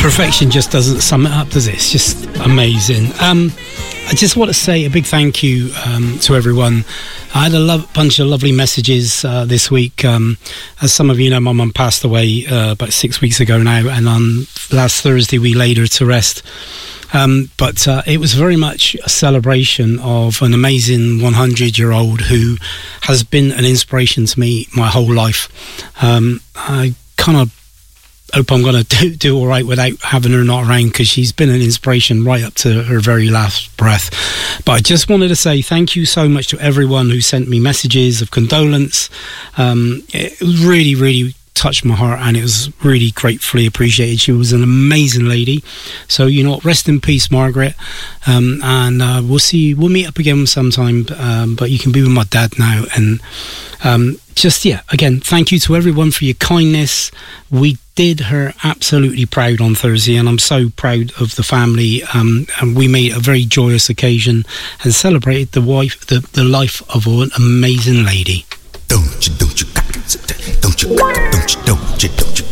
Perfection just doesn't sum it up, does it? It's just amazing. I just want to say a big thank you to everyone. I had a bunch of lovely messages this week. As some of you know, my mum passed away about 6 weeks ago now, and on last Thursday we laid her to rest. But it was very much a celebration of an amazing 100-year-old who has been an inspiration to me my whole life. I kind of hope I'm going to do all right without having her not around, because she's been an inspiration right up to her very last breath. But I just wanted to say thank you so much to everyone who sent me messages of condolence. It really, really touched my heart, and it was really gratefully appreciated. She was an amazing lady. So, you know, rest in peace, Margaret. And we'll meet up again sometime, but you can be with my dad now. And again, thank you to everyone for your kindness. We did her absolutely proud on Thursday, and I'm so proud of the family. And we made a very joyous occasion and celebrated the life of an amazing lady. Don't you